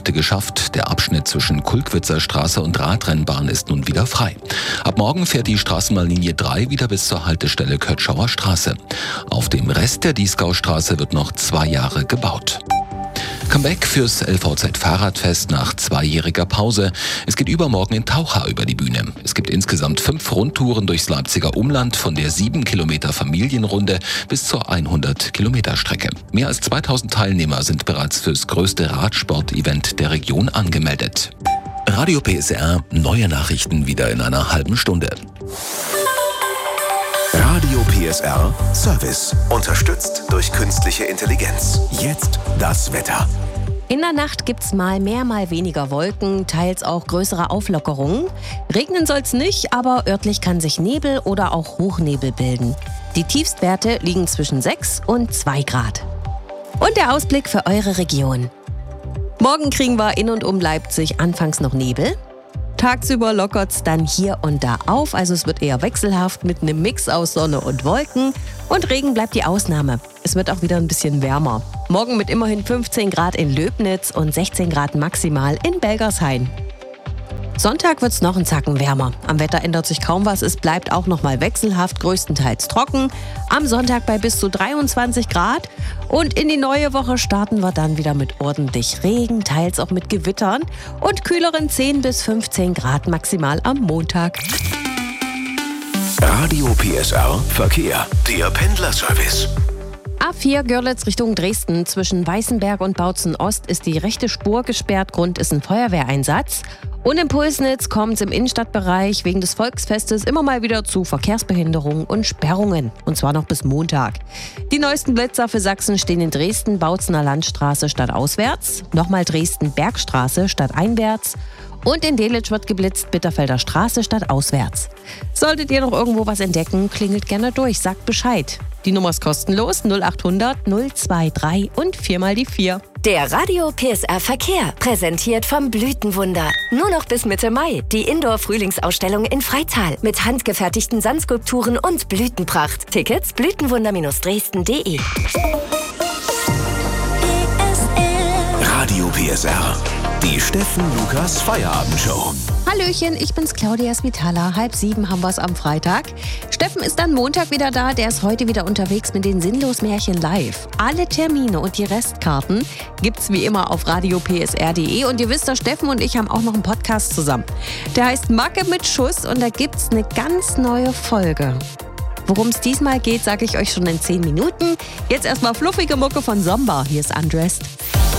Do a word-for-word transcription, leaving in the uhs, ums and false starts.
heute geschafft. Der Abschnitt zwischen Kulkwitzer Straße und Radrennbahn ist nun wieder frei. Ab morgen fährt die Straßenbahnlinie drei wieder bis zur Haltestelle Kötschauer Straße. Auf dem Rest der Dieskaustraße wird noch zwei Jahre gebaut. Comeback fürs L V Z-Fahrradfest nach zweijähriger Pause. Es geht übermorgen in Taucha über die Bühne. Es gibt insgesamt fünf Rundtouren durchs Leipziger Umland, von der sieben Kilometer Familienrunde bis zur hundert Kilometer Strecke. Mehr als zweitausend Teilnehmer sind bereits fürs größte Radsport-Event der Region angemeldet. Radio P S R, neue Nachrichten wieder in einer halben Stunde. Radio P S R Service. Unterstützt durch künstliche Intelligenz. Jetzt das Wetter. In der Nacht gibt's mal mehr, mal weniger Wolken, teils auch größere Auflockerungen. Regnen soll's nicht, aber örtlich kann sich Nebel oder auch Hochnebel bilden. Die Tiefstwerte liegen zwischen sechs und zwei Grad. Und der Ausblick für eure Region. Morgen kriegen wir in und um Leipzig anfangs noch Nebel. Tagsüber lockert's dann hier und da auf, also es wird eher wechselhaft mit einem Mix aus Sonne und Wolken. Und Regen bleibt die Ausnahme. Es wird auch wieder ein bisschen wärmer. Morgen mit immerhin fünfzehn Grad in Löbnitz und sechzehn Grad maximal in Belgershain. Sonntag wird's noch einen Zacken wärmer. Am Wetter ändert sich kaum was, es bleibt auch noch mal wechselhaft, größtenteils trocken. Am Sonntag bei bis zu dreiundzwanzig Grad. Und in die neue Woche starten wir dann wieder mit ordentlich Regen, teils auch mit Gewittern und kühleren zehn bis fünfzehn Grad maximal am Montag. Radio P S R Verkehr, der Pendlerservice. A vier Görlitz Richtung Dresden. Zwischen Weißenberg und Bautzen Ost ist die rechte Spur gesperrt. Grund ist ein Feuerwehreinsatz. Und in Pulsnitz kommt es im Innenstadtbereich wegen des Volksfestes immer mal wieder zu Verkehrsbehinderungen und Sperrungen. Und zwar noch bis Montag. Die neuesten Blitzer für Sachsen stehen in Dresden, Bautzener Landstraße statt auswärts. Nochmal Dresden Bergstraße statt einwärts. Und in Delitzsch wird geblitzt, Bitterfelder Straße statt auswärts. Solltet ihr noch irgendwo was entdecken, klingelt gerne durch, sagt Bescheid. Die Nummer ist kostenlos, null acht hundert null zwei drei und viermal die vier. Der Radio P S R Verkehr, präsentiert vom Blütenwunder. Nur noch bis Mitte Mai, die Indoor-Frühlingsausstellung in Freital mit handgefertigten Sandskulpturen und Blütenpracht. Tickets blütenwunder Dresden punkt de. Radio P S R, die Steffen Lukas Feierabendshow. Hallöchen, ich bin's Claudia Svitala. Halb sieben haben wir's am Freitag. Steffen ist dann Montag wieder da. Der ist heute wieder unterwegs mit den Sinnlos-Märchen live. Alle Termine und die Restkarten gibt's wie immer auf radio p s r punkt de. Und ihr wisst, der Steffen und ich haben auch noch einen Podcast zusammen. Der heißt Macke mit Schuss und da gibt's eine ganz neue Folge. Worum es diesmal geht, sage ich euch schon in zehn Minuten. Jetzt erstmal fluffige Mucke von Zomba. Hier ist Undressed.